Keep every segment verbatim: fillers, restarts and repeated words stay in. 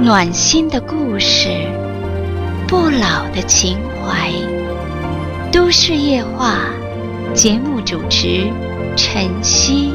暖心的故事，不老的情怀。都市夜话，节目主持晨曦。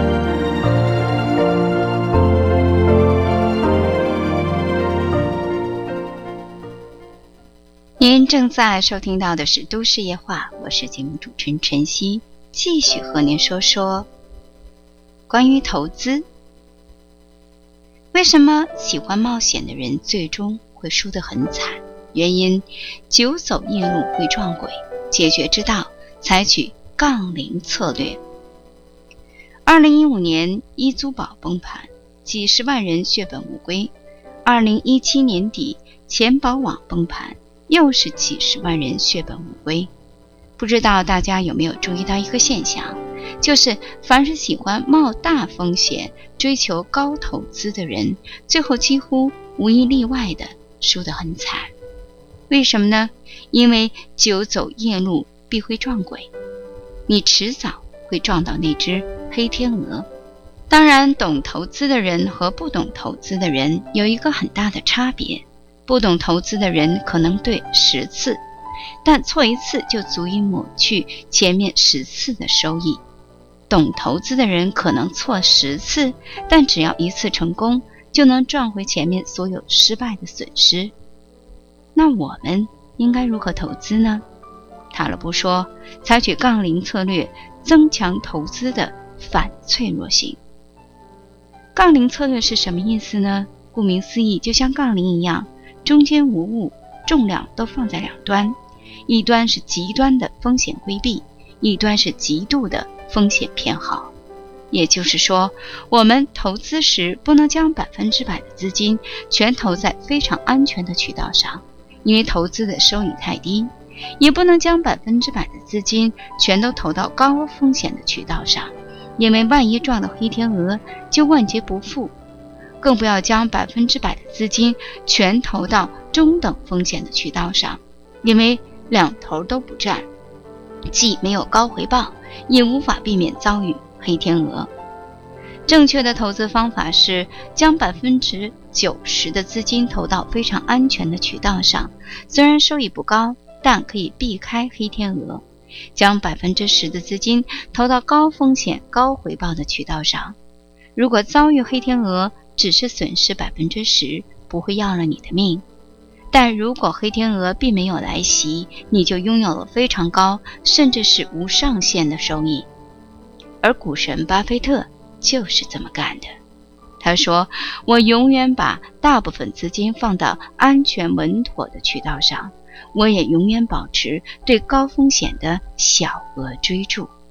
您正在收听到的是都市夜话，我是节目主持人晨曦，继续和您说说关于投资。为什么喜欢冒险的人最终会输得很惨？原因：久走夜路会撞鬼，解决之道采取杠铃策略。二零一五年一租宝崩盘，几十万人血本无归。二零一七年底钱宝网崩盘，又是几十万人血本无归。不知道大家有没有注意到一个现象，就是凡是喜欢冒大风险追求高投资的人，最后几乎无一例外的输得很惨。为什么呢？因为久走夜路必会撞鬼，你迟早会撞到那只黑天鹅。当然，懂投资的人和不懂投资的人有一个很大的差别。不懂投资的人可能对十次，但错一次就足以抹去前面十次的收益。懂投资的人可能错十次，但只要一次成功，就能赚回前面所有失败的损失。那我们应该如何投资呢？塔勒布说，采取杠铃策略，增强投资的反脆弱性。杠铃策略是什么意思呢？顾名思义，就像杠铃一样，中间无物，重量都放在两端，一端是极端的风险规避，一端是极度的风险偏好。也就是说，我们投资时不能将百分之百的资金全投在非常安全的渠道上，因为投资的收益太低；也不能将百分之百的资金全都投到高风险的渠道上，因为万一撞到黑天鹅就万劫不复；更不要将百分之百的资金全投到中等风险的渠道上，因为两头都不占，既没有高回报，也无法避免遭遇黑天鹅。正确的投资方法是将百分之九十的资金投到非常安全的渠道上，虽然收益不高，但可以避开黑天鹅；将百分之十的资金投到高风险高回报的渠道上，如果遭遇黑天鹅，只是损失百分之十，不会要了你的命。但如果黑天鹅并没有来袭，你就拥有了非常高，甚至是无上限的收益。而股神巴菲特就是这么干的。他说，我永远把大部分资金放到安全稳妥的渠道上，我也永远保持对高风险的小额追注。